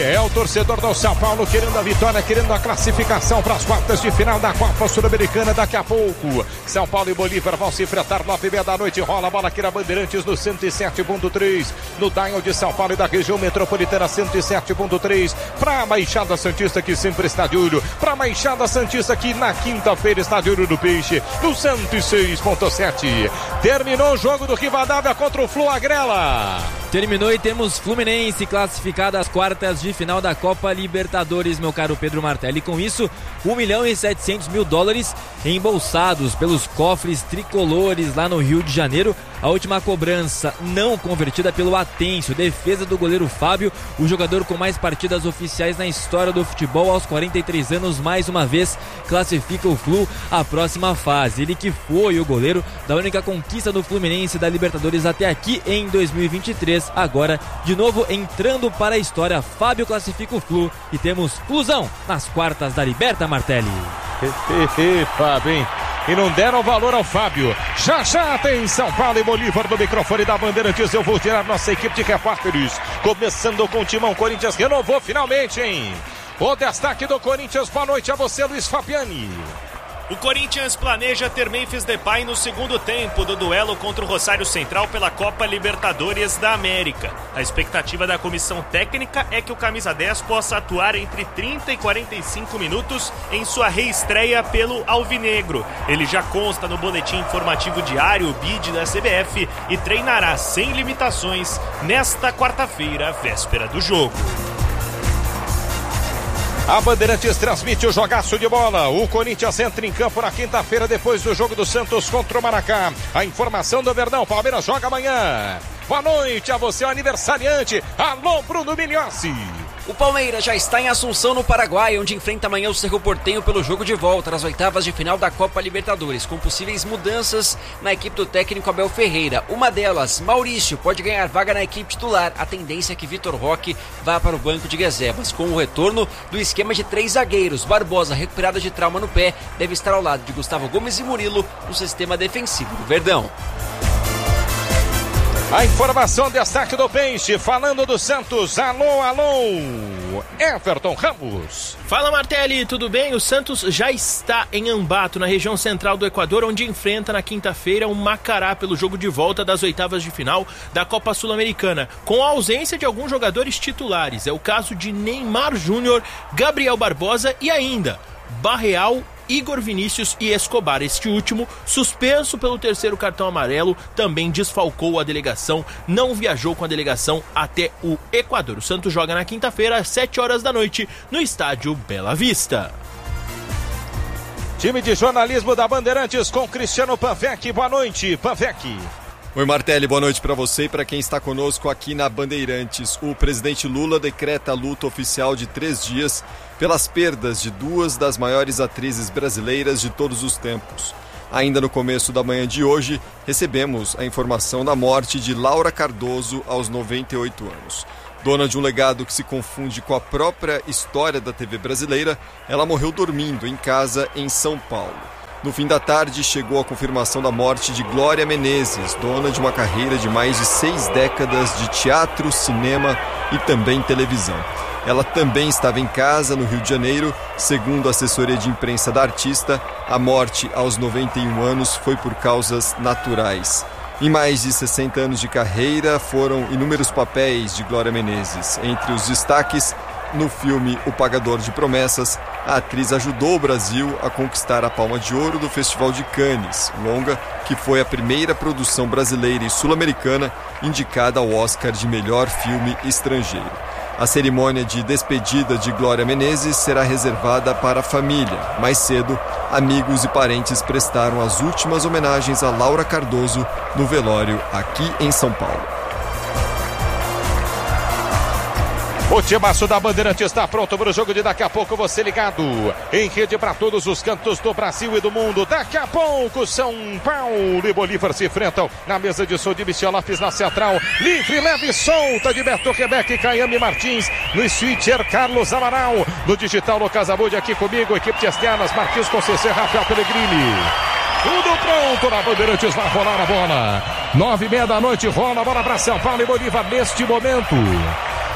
É o torcedor do São Paulo querendo a vitória, querendo a classificação para as quartas de final da Copa Sul-Americana daqui a pouco. São Paulo e Bolívar vão se enfrentar 9h30 da noite. Rola a bola aqui na Bandeirantes no 107.3. No dial de São Paulo e da região metropolitana 107.3. Para a Baixada Santista que sempre está de olho. Para a Baixada Santista que na quinta-feira está de olho no Peixe no 106.7. Terminou o jogo do Rivadavia contra o Flu Agrela. Terminou e temos Fluminense classificado às quartas de final da Copa Libertadores, meu caro Pedro Martelli. Com isso, $1.700.000 embolsados pelos cofres tricolores lá no Rio de Janeiro. A última cobrança não convertida pelo Atencio, defesa do goleiro Fábio, o jogador com mais partidas oficiais na história do futebol, aos 43 anos, mais uma vez classifica o Flu à próxima fase. Ele que foi o goleiro da única conquista do Fluminense da Libertadores até aqui em 2023, agora de novo entrando para a história. Fábio classifica o Flu e temos Flusão nas quartas da Liberta, Martelli. Fábio, hein? E não deram valor ao Fábio. Já tem São Paulo e Bolívar no microfone da Bandeirantes. Eu vou tirar nossa equipe de repórteres. Começando com o Timão. Corinthians renovou finalmente, hein? O destaque do Corinthians. Boa noite a você, Luiz Fabiani. O Corinthians planeja ter Memphis Depay no segundo tempo do duelo contra o Rosário Central pela Copa Libertadores da América. A expectativa da comissão técnica é que o camisa 10 possa atuar entre 30 e 45 minutos em sua reestreia pelo Alvinegro. Ele já consta no boletim informativo diário, o BID da CBF, e treinará sem limitações nesta quarta-feira, véspera do jogo. A Bandeirantes transmite o jogaço de bola. O Corinthians entra em campo na quinta-feira depois do jogo do Santos contra o Maracá. A informação do Verdão, Palmeiras joga amanhã. Boa noite a você, o aniversariante. Alô, Bruno Migliossi. O Palmeiras já está em Assunção, no Paraguai, onde enfrenta amanhã o Cerro Porteño pelo jogo de volta nas oitavas de final da Copa Libertadores, com possíveis mudanças na equipe do técnico Abel Ferreira. Uma delas, Maurício, pode ganhar vaga na equipe titular. A tendência é que Vitor Roque vá para o banco de reservas. Com o retorno do esquema de 3 zagueiros, Barbosa, recuperado de trauma no pé, deve estar ao lado de Gustavo Gomes e Murilo no sistema defensivo do Verdão. A informação, destaque do Peixe, falando do Santos. Alô, Everton Ramos. Fala, Martelli, tudo bem? O Santos já está em Ambato, na região central do Equador, onde enfrenta na quinta-feira o Macará pelo jogo de volta das oitavas de final da Copa Sul-Americana, com a ausência de alguns jogadores titulares. É o caso de Neymar Júnior, Gabriel Barbosa e ainda Barreal, Igor Vinícius e Escobar. Este último, suspenso pelo terceiro cartão amarelo, também desfalcou a delegação, não viajou com a delegação até o Equador. O Santos joga na quinta-feira às 7h da noite no estádio Bela Vista. Time de jornalismo da Bandeirantes com Cristiano Panvec. Boa noite, Panvec. Oi, Martelli, boa noite para você e para quem está conosco aqui na Bandeirantes. O presidente Lula decreta luta oficial de 3 dias pelas perdas de 2 das maiores atrizes brasileiras de todos os tempos. Ainda no começo da manhã de hoje, recebemos a informação da morte de Laura Cardoso aos 98 anos. Dona de um legado que se confunde com a própria história da TV brasileira, ela morreu dormindo em casa em São Paulo. No fim da tarde, chegou a confirmação da morte de Glória Menezes, dona de uma carreira de mais de 6 décadas de teatro, cinema e também televisão. Ela também estava em casa, no Rio de Janeiro. Segundo a assessoria de imprensa da artista, a morte aos 91 anos foi por causas naturais. Em mais de 60 anos de carreira, foram inúmeros papéis de Glória Menezes. Entre os destaques, no filme O Pagador de Promessas, a atriz ajudou o Brasil a conquistar a Palma de Ouro do Festival de Cannes, longa que foi a primeira produção brasileira e sul-americana indicada ao Oscar de melhor filme estrangeiro. A cerimônia de despedida de Glória Menezes será reservada para a família. Mais cedo, amigos e parentes prestaram as últimas homenagens a Laura Cardoso no velório aqui em São Paulo. O timaço da Bandeirante está pronto para o jogo de daqui a pouco. Você ligado em rede para todos os cantos do Brasil e do mundo. Daqui a pouco, São Paulo e Bolívar se enfrentam na mesa de som de Michel Lopes na central. Livre, leve e solta de Beto Rebeca e Caiame Martins. No switcher, Carlos Amaral. No digital, Lucas Abud aqui comigo. Equipe de externas, Marquinhos Conceição, Rafael Pellegrini. Tudo pronto na Bandeirantes, vai rolar a bola. 9h30 da noite, rola a bola para São Paulo e Bolívar neste momento.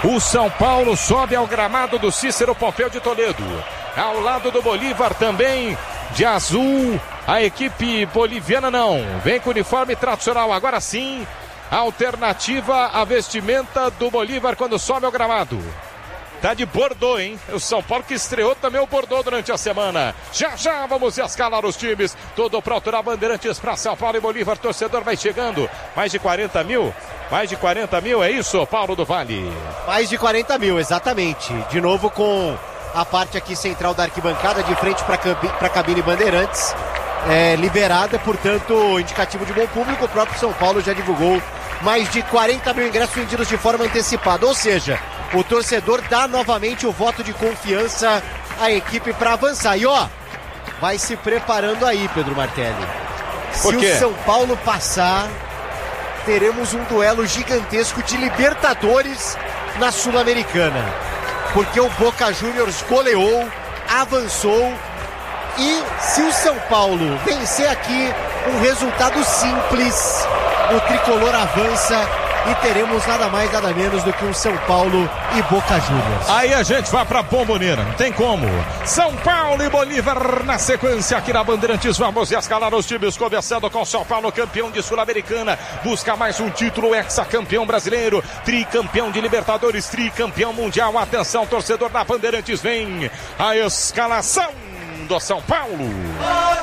O São Paulo sobe ao gramado do Cícero Pompeu de Toledo. Ao lado do Bolívar também de azul. A equipe boliviana não. Vem com o uniforme tradicional. Agora sim, alternativa à vestimenta do Bolívar quando sobe ao gramado. Tá de Bordeaux, hein? O São Paulo que estreou também o Bordeaux durante a semana. Já vamos escalar os times. Tudo para alturar Bandeirantes para São Paulo e Bolívar. Torcedor vai chegando. Mais de 40 mil? Mais de 40 mil, é isso, Paulo do Vale? Mais de 40 mil, exatamente. De novo com a parte aqui central da arquibancada, de frente para a cabine Bandeirantes. Liberada, portanto, indicativo de bom público. O próprio São Paulo já divulgou mais de 40 mil ingressos vendidos de forma antecipada. Ou seja, o torcedor dá novamente o voto de confiança à equipe para avançar. E vai se preparando aí, Pedro Martelli. Se o São Paulo passar, teremos um duelo gigantesco de Libertadores na Sul-Americana. Porque o Boca Juniors goleou, avançou. E se o São Paulo vencer aqui, um resultado simples, o tricolor avança e teremos nada mais, nada menos do que um São Paulo e Boca Juniors. Aí a gente vai pra Bombonera, não tem como. São Paulo e Bolívar na sequência aqui na Bandeirantes. Vamos escalar os times, começando com São Paulo, campeão de Sul-Americana. Busca mais um título, hexacampeão brasileiro, tricampeão de Libertadores, tricampeão mundial. Atenção, torcedor da Bandeirantes, vem a escalação do São Paulo.